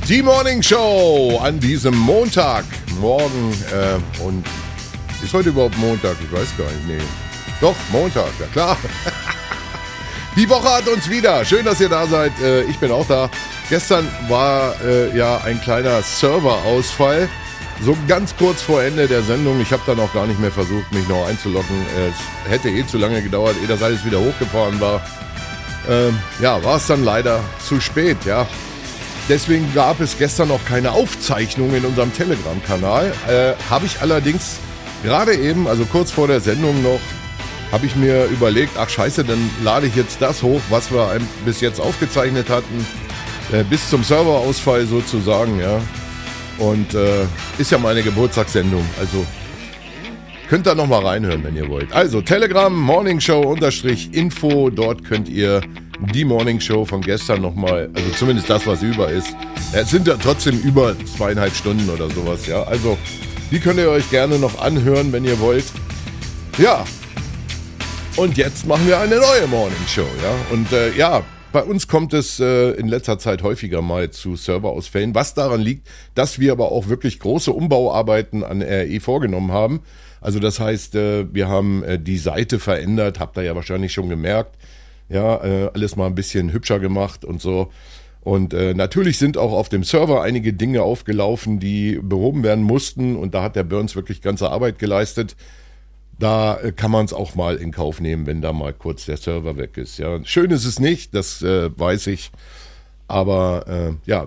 Die Morning Show an diesem Montagmorgen. Und ist heute überhaupt Montag? Ich weiß gar nicht. Nee. Doch, Montag, ja klar. Die Woche hat uns wieder. Schön, dass ihr da seid. Ich bin auch da. Gestern war ja ein kleiner Serverausfall. So ganz kurz vor Ende der Sendung. Ich habe dann auch gar nicht mehr versucht, mich noch einzuloggen. Es hätte zu lange gedauert, ehe das alles wieder hochgefahren war. Ja, war es dann leider zu spät, ja. Deswegen gab es gestern noch keine Aufzeichnung in unserem Telegram-Kanal. Habe ich allerdings gerade eben, also kurz vor der Sendung noch, habe ich mir überlegt, ach scheiße, dann lade ich jetzt das hoch, was wir bis jetzt aufgezeichnet hatten, bis zum Serverausfall sozusagen, ja. Und ist ja meine Geburtstagssendung, also könnt ihr nochmal reinhören, wenn ihr wollt. Also Telegram, Morning Show _info, dort könnt ihr die Morning Show von gestern nochmal, also zumindest das, was über ist. Es sind ja trotzdem über 2,5 Stunden oder sowas, ja. Also die könnt ihr euch gerne noch anhören, wenn ihr wollt. Ja, und jetzt machen wir eine neue Morning Show, ja. Und ja, bei uns kommt es in letzter Zeit häufiger mal zu Serverausfällen, was daran liegt, dass wir aber auch wirklich große Umbauarbeiten an RE vorgenommen haben. Also das heißt, wir haben die Seite verändert, habt ihr ja wahrscheinlich schon gemerkt. Ja, alles mal ein bisschen hübscher gemacht und so. Und natürlich sind auch auf dem Server einige Dinge aufgelaufen, die behoben werden mussten. Und da hat der Burns wirklich ganze Arbeit geleistet. Da kann man es auch mal in Kauf nehmen, wenn da mal kurz der Server weg ist. Ja, schön ist es nicht, das weiß ich. Aber ja,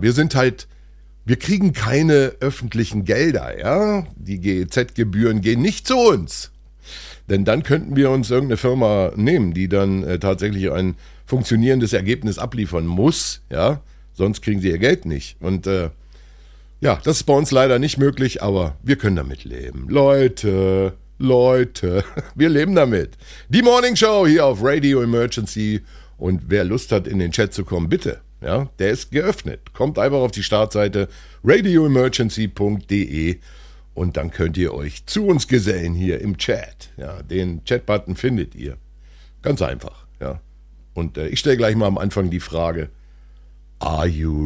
wir kriegen keine öffentlichen Gelder. Ja, die GEZ-Gebühren gehen nicht zu uns. Denn dann könnten wir uns irgendeine Firma nehmen, die dann tatsächlich ein funktionierendes Ergebnis abliefern muss. Ja, sonst kriegen sie ihr Geld nicht. Und ja, das ist bei uns leider nicht möglich, aber wir können damit leben. Leute, wir leben damit. Die Morning Show hier auf Radio Emergency. Und wer Lust hat, in den Chat zu kommen, bitte. Ja, der ist geöffnet. Kommt einfach auf die Startseite radioemergency.de. Und dann könnt ihr euch zu uns gesellen hier im Chat. Ja, den Chat-Button findet ihr. Ganz einfach. Ja. Und ich stelle gleich mal am Anfang die Frage: Are you